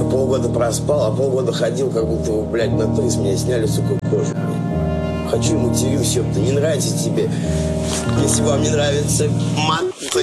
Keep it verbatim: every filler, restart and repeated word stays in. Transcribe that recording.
полгода проспал, а полгода ходил, как будто, блядь, на то, с меня сняли, сука, кожу, блядь. Хочу и матерюсь, ёпта, не нравится тебе. Если вам не нравится мат,